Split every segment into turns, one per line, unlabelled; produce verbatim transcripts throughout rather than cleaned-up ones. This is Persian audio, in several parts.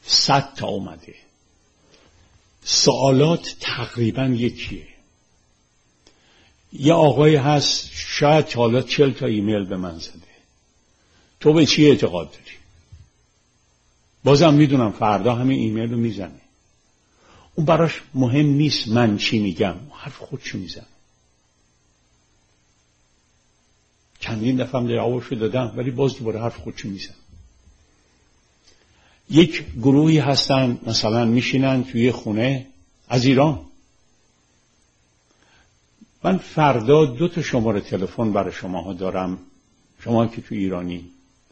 صد تا اومده. سوالات تقریبا یکیه. یه آقای هست شاید حالا چل تا ایمیل به من زده. تو به چی اعتقاد داری؟ بازم میدونم فردا همین ایمیل رو میزنه. اون براش مهم نیست من چی میگم، حرف خودشو میزنه. چندین دفعه هم جوابشو دادم ولی باز دوباره حرف خودشو میزنه. یک گروهی هستن مثلا میشینن توی خونه از ایران. من فردا دو تا شماره تلفن برای شماها دارم، شما که تو ایرانی.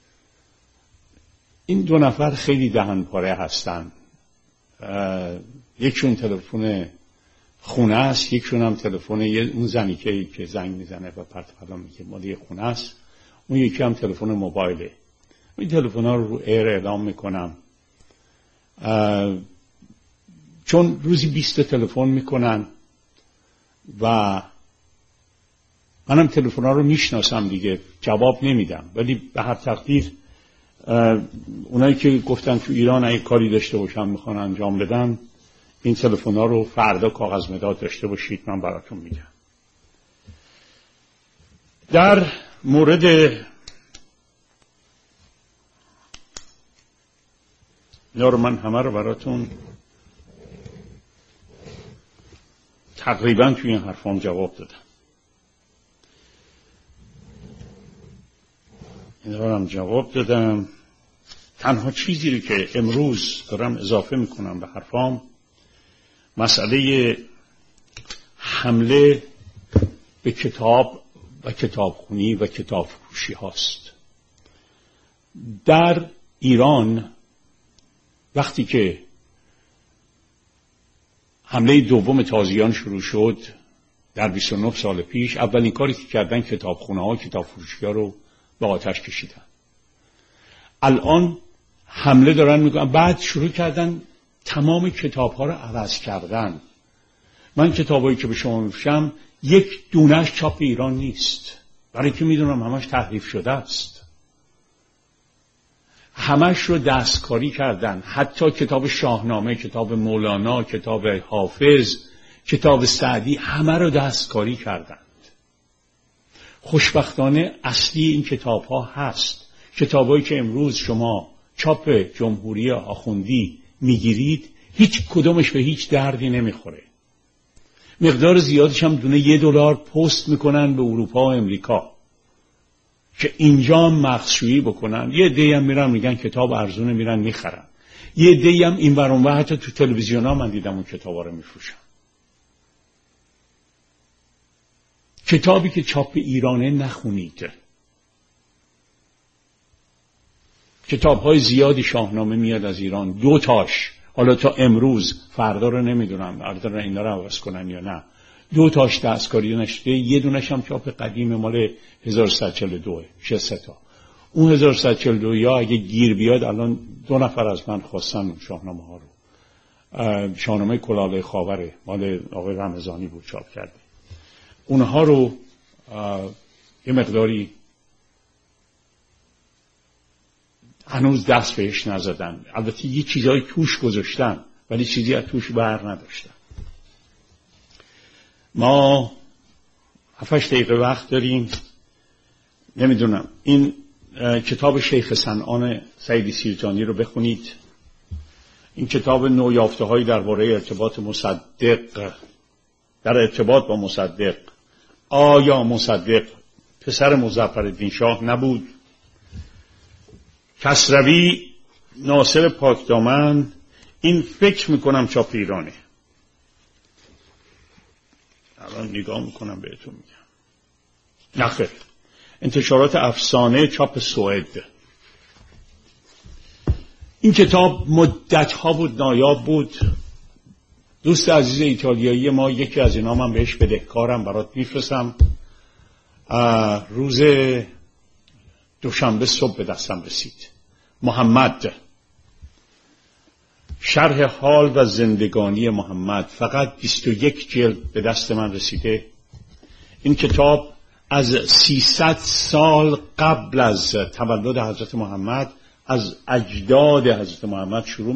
این دو نفر خیلی دهنپاره هستن. یکشون تلفن خونه است، یکشون هم تلفن اون زنی که که زنگ میزنه و پرت پلا میگه مالی خونه است. اون یکی هم تلفن موبایله. این تلفن‌ها رو رو ایر اعلام میکنم. چون روزی بیست تلفن میکنن و منم تلفن‌ها رو میشناسم دیگه، جواب نمیدم. ولی به هر تقدیر اونایی که گفتن تو ایران اگه کاری داشته باشن میخوان انجام بدن، این تلفن‌ها رو فردا کاغذ مداد داشته باشید، من براتون میگم. در مورد اینا رو من همه رو براتون تقریبا توی این حرفام جواب دادم. اینا رو هم جواب دادم. تنها چیزی رو که امروز دارم اضافه میکنم به حرفام مسئله حمله به کتاب و کتابخونی و کتاب فروشی هاست. در ایران وقتی که حمله دوم تازیان شروع شد در بیست و نه سال پیش، اولین کاری که کردن کتابخونه ها کتاب فروشی ها رو به آتش کشیدن. الان حمله دارن میکنن، بعد شروع کردن تمام کتاب ها رو عوض کردن. من کتابایی که به شما میفروشم یک دونش چاپ ایران نیست، برای که میدونم همش تحریف شده است. همش رو دستکاری کردن. حتی کتاب شاهنامه، کتاب مولانا، کتاب حافظ، کتاب سعدی، همه رو دستکاری کردند. خوشبختانه اصلی این کتاب ها هست. کتابایی که امروز شما چاپ جمهوری آخوندی میگیرید هیچ کدومش به هیچ دردی نمیخوره. مقدار زیادش هم دونه یه دلار پست میکنن به اروپا و امریکا که اینجا مغزشویی بکنن. یه عده‌ای هم میرن میگن کتاب ارزونه، میرن میخرن. یه عده‌ای هم این ور اون ور، حتی تو تلویزیونا من دیدم اون کتابا رو میفروشن. کتابی که چاپ ایرانه نخونید. کتاب‌های زیادی شاهنامه میاد از ایران، دو تاش حالا تا امروز، فردا رو نمیدونم اگر اینا رو عوض کنن یا نه، دو تاش دستکاری نشده. یه دونش هم چاپ قدیم مال هزار و سیصد و چهل و دو، شش تا. اون هزار و سیصد و چهل و دو یا اگه گیر بیاد، الان دو نفر از من خواستن شاهنامه ها رو. شاهنامه کلاله خاوره مال آقای رمضانی بود چاپ کرده. اونها رو یه مقداری هنوز دست بهش نزدن. البته یه چیزای توش گذاشتن ولی چیزی از توش بر نداشتن. ما هفتش دقیقه وقت داریم. نمیدونم این کتاب شیخ صنعان سعید سیرجانی رو بخونید. این کتاب نویافته هایی درباره ارتباط مصدق، در ارتباط با مصدق. آیا مصدق پسر مظفرالدین شاه نبود؟ کسروی، ناصر پاکدامن. این فکر میکنم چاپ ایرانه. الان نگاه میکنم بهتون میگم. نخیر، انتشارات افسانه چاپ سوئد. این کتاب مدت ها بود نایاب بود. دوست عزیز ایتالیایی ما یکی از اینا، من بهش بدهکارم، برات میفرستم. روز دوشنبه صبح به دستم رسید. محمد، شرح حال و زندگانی محمد، فقط بیست و یک جلد به دست من رسیده. این کتاب از سیصد سال قبل از تولد حضرت محمد، از اجداد حضرت محمد شروع